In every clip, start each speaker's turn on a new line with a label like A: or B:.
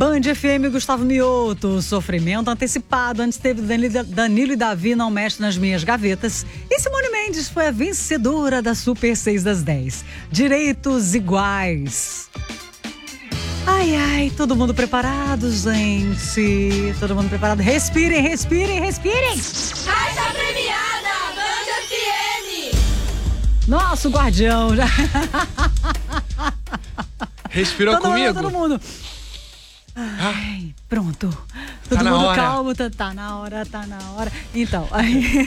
A: Band FM, Gustavo Mioto, sofrimento antecipado. Antes teve Danilo e Davi, não mexe nas minhas gavetas. E Simone Mendes foi a vencedora da Super 6 das 10. Direitos iguais. Ai, ai, todo mundo preparado, gente? Todo mundo preparado? Respirem, respirem, respirem!
B: Caixa premiada, Band FM!
A: Nosso guardião já...
C: Respirou comigo?
A: Todo mundo. Ai, pronto. Todo mundo calmo, tá na hora. Então, aí,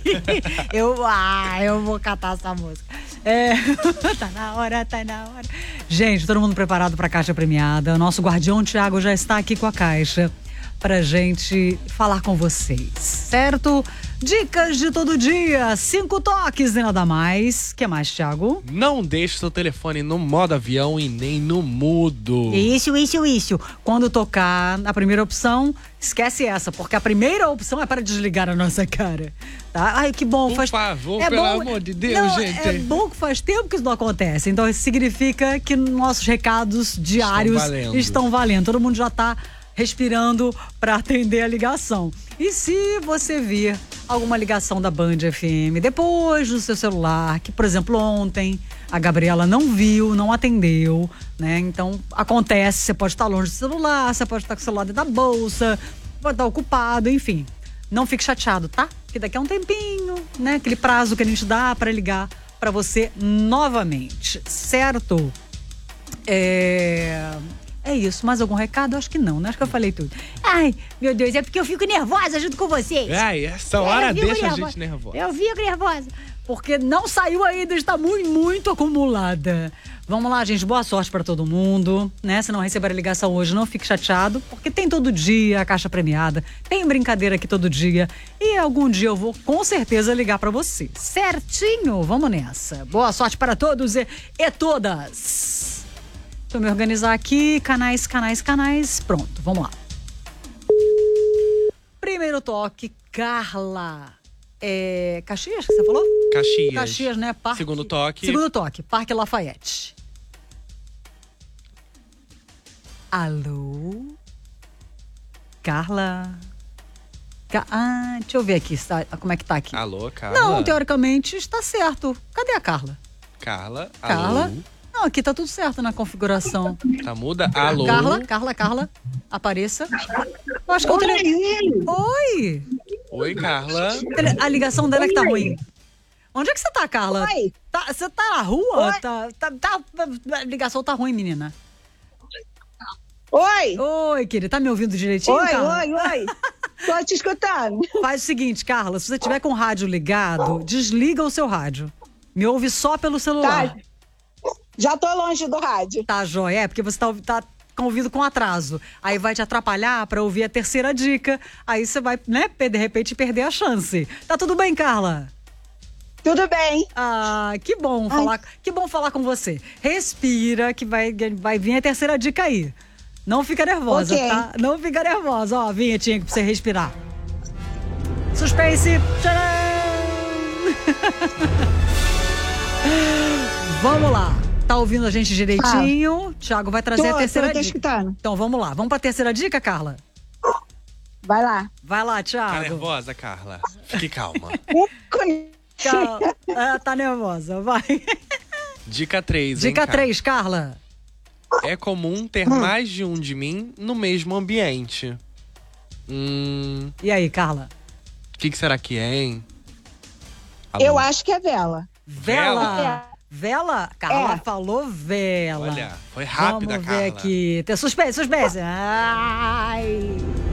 A: eu vou catar essa música. Tá na hora. Gente, todo mundo preparado pra caixa premiada. O nosso guardião Thiago já está aqui com a caixa pra gente falar com vocês, certo? Dicas de todo dia, 5 toques e nada mais. O que mais, Thiago?
C: Não deixe seu telefone no modo avião e nem no mudo.
A: Isso. Quando tocar a primeira opção, esquece essa, porque a primeira opção é para desligar a nossa cara, tá? Ai, que bom.
C: Por favor, pelo amor de Deus, gente.
A: É bom que faz tempo que isso não acontece. Então, isso significa que nossos recados diários estão valendo. Todo mundo já tá respirando para atender a ligação. E se você vir alguma ligação da Band FM depois do seu celular, que, por exemplo, ontem a Gabriela não viu, não atendeu, né? Então, acontece, você pode estar longe do celular, você pode estar com o celular dentro da bolsa, pode estar ocupado, enfim. Não fique chateado, tá? Porque daqui a um tempinho, né? Aquele prazo que a gente dá para ligar para você novamente, certo? É isso. Mais algum recado? Acho que não, né? Acho que eu falei tudo. Ai, meu Deus, é porque eu fico nervosa junto com vocês.
C: Ai, essa hora deixa a gente nervosa.
A: Eu fico nervosa. Porque não saiu ainda, está muito acumulada. Vamos lá, gente. Boa sorte para todo mundo, né? Se não receber a ligação hoje, não fique chateado, porque tem todo dia a caixa premiada, tem brincadeira aqui todo dia. E algum dia eu vou, com certeza, ligar para você. Certinho? Vamos nessa. Boa sorte para todos e todas. Deixa eu me organizar aqui, canais. Pronto, vamos lá. Primeiro toque, Carla. Caxias que você falou? Caxias, né?
C: Segundo toque,
A: Parque Lafayette. Alô? Carla? Deixa eu ver aqui como é que tá aqui.
C: Alô, Carla?
A: Não, teoricamente está certo. Cadê a Carla?
C: Carla?
A: Não, aqui tá tudo certo na configuração.
C: Tá muda? Alô?
A: Carla, apareça. Eu acho que Oi!
C: Oi, Carla.
A: A ligação dela é que tá ruim. Onde é que você tá, Carla?
D: Oi.
A: Você tá na rua?
D: Oi.
A: A ligação tá ruim, menina.
D: Oi,
A: querida, tá me ouvindo direitinho, Carla?
D: Oi. Tô te escutando.
A: Faz o seguinte, Carla, se você tiver com o rádio ligado, desliga o seu rádio. Me ouve só pelo celular.
D: Tá. Já tô longe do rádio.
A: Tá, joia? Porque você tá com ouvido com atraso. Aí vai te atrapalhar pra ouvir a terceira dica. Aí você vai, né, de repente perder a chance. Tá tudo bem, Carla?
D: Tudo bem.
A: Ah, que bom falar com você. Respira que vai vir a terceira dica aí. Não fica nervosa,
D: Okay.
A: tá? Não fica nervosa. Ó, a vinhetinha aqui pra você respirar. Suspense. Tcharam! Vamos lá. Tá ouvindo a gente direitinho? Thiago vai trazer a terceira dica.
D: Escutando.
A: Então vamos lá. Vamos pra terceira dica, Carla?
D: Vai lá.
A: Vai lá,
C: Tá
A: Thiago.
C: nervosa, Carla? Fique calma.
A: Tá nervosa, vai.
C: Dica 3,
A: Dica 3, Carla.
C: É comum ter mais de um de mim no mesmo ambiente.
A: E aí, Carla?
C: O que será que é, hein? Alô?
D: Eu acho que é vela.
A: Vela? Carla falou vela.
C: Olha, foi rápida,
A: Vamos
C: Carla.
A: ver aqui. Suspense. Ai.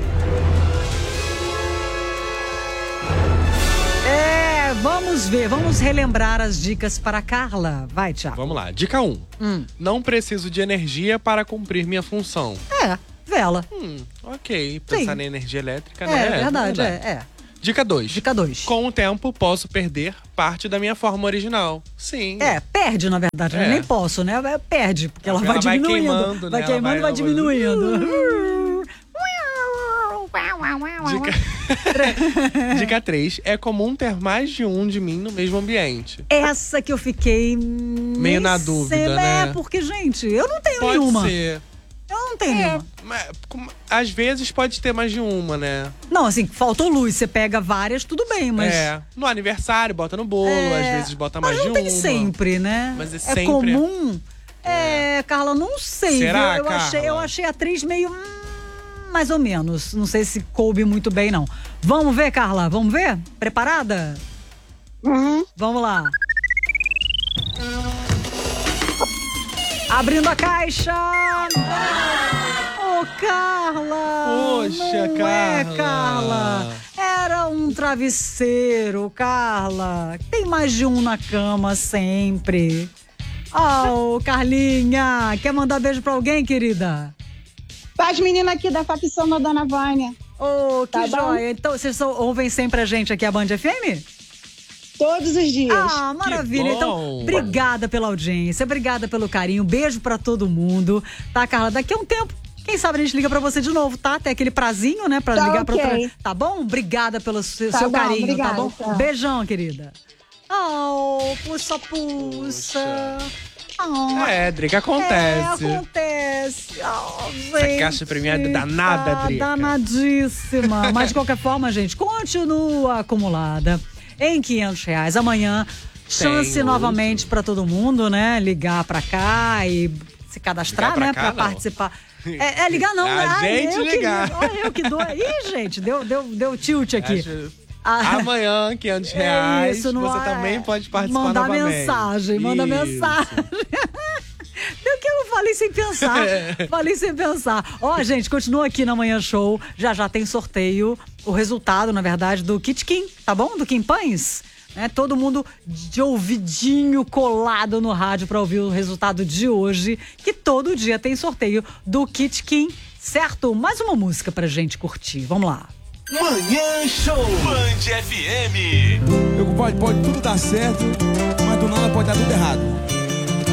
A: Vamos ver. Vamos relembrar as dicas para Carla. Vai, Thiago.
C: Vamos lá. Dica 1. Não preciso de energia para cumprir minha função.
A: Vela.
C: Ok. Pensar na energia elétrica, né?
A: É verdade.
C: Dica 2.
A: Dica 2.
C: Com o tempo, posso perder parte da minha forma original. Sim.
A: Perde, na verdade.
C: É.
A: Nem posso, né? Perde, porque ela vai
C: vai
A: diminuindo.
C: queimando,
A: vai
C: né?
A: queimando e vai diminuindo.
C: Dica 3. É comum ter mais de um de mim no mesmo ambiente.
A: Essa que eu fiquei
C: meio na dúvida, né?
A: Porque, gente, eu não tenho
C: Pode
A: nenhuma.
C: ser.
A: Eu não tem nenhuma.
C: Às vezes pode ter mais de uma, né?
A: Não, assim, faltou luz, você pega várias, tudo bem, mas...
C: No aniversário, bota no bolo, às vezes bota mais de uma.
A: Mas não tem sempre, né?
C: Mas é sempre.
A: Comum. Carla, não sei.
C: Será,
A: viu? Eu achei a atriz meio... mais ou menos. Não sei se coube muito bem, não. Vamos ver, Carla? Vamos ver? Preparada?
D: Uhum.
A: Vamos lá. Abrindo a caixa. Ô, Carla!
C: Poxa,
A: não
C: Carla!
A: Carla! Era um travesseiro, Carla. Tem mais de um na cama sempre. Oh, Carlinha! Quer mandar beijo pra alguém, querida?
D: Tá as meninas aqui da facção da Dona Vânia.
A: Oh, que
D: Tá
A: joia! Então, vocês ouvem sempre a gente aqui, a Band FM?
D: Todos os dias.
A: Ah, maravilha. Então, obrigada pela audiência, obrigada pelo carinho. Beijo pra todo mundo. Tá, Carla? Daqui a um tempo, quem sabe a gente liga pra você de novo, tá? Tem aquele prazinho, né? Pra ligar pra outra. Tá bom? Obrigada pelo seu carinho,
D: obrigada,
A: tá bom?
D: tá.
A: Beijão, querida. Oh, puxa. Oh,
C: Drica, acontece.
A: Acontece. Oh, gente.
C: Essa caixa premiada danada, Drica.
A: Danadíssima. Mas, de qualquer forma, gente, continua acumulada em R$500. Amanhã, chance novamente pra todo mundo, né? Ligar pra cá e se cadastrar,
C: ligar
A: né?
C: pra cá,
A: pra participar. Ligar não, né?
C: A gente ligar.
A: Olha, eu que dou. Ih, gente, deu tilt aqui.
C: Amanhã, R$500.
A: Isso,
C: você também pode participar
A: mandar
C: novamente.
A: Manda mensagem. Deu que eu falei sem pensar. Ó, gente, continua aqui na Manhã Show. Já tem sorteio. O resultado, na verdade, do Kit Kim, tá bom? Do Kim Pães. Todo mundo de ouvidinho colado no rádio pra ouvir o resultado de hoje. Que todo dia tem sorteio do Kit Kim, certo? Mais uma música pra gente curtir. Vamos lá.
E: Manhã Show Band FM.
F: Pode tudo dar certo, mas do nada pode dar tudo errado.